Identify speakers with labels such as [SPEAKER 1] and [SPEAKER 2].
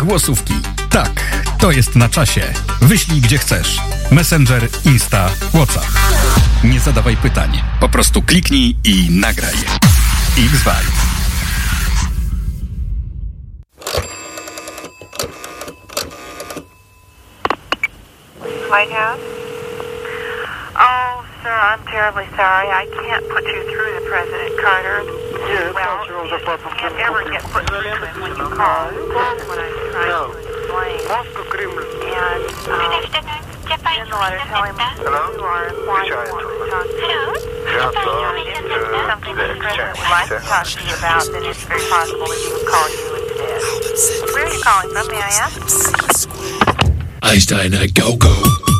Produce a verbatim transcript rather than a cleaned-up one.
[SPEAKER 1] Głosówki. Tak, to jest na czasie. Wyślij gdzie chcesz. Messenger, Insta, WhatsApp. Nie zadawaj pytań. Po prostu kliknij i nagraj. X-Vibe.
[SPEAKER 2] White House? Oh, sir, I'm terribly sorry. I can't put you through to President Carter.
[SPEAKER 3] Yeah,
[SPEAKER 2] well, you can't ever get put through to him when you call. That's what I'm trying to explain. And, um, in the letter, tell him
[SPEAKER 3] Hello?
[SPEAKER 2] you are applying for to talk to you.
[SPEAKER 3] Yeah,
[SPEAKER 2] If there's something that the President would like to talk to you about, then it's very possible that he would call you instead. Where are you calling from, may I ask?
[SPEAKER 4] Einstein, go, go.